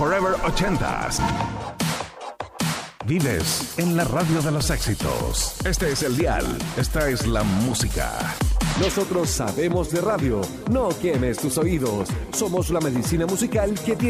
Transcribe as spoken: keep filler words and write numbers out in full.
Forever ochentas. Vives en la radio de los éxitos. Este es el dial. Esta es la música. Nosotros sabemos de radio. No quemes tus oídos. Somos la medicina musical que tiene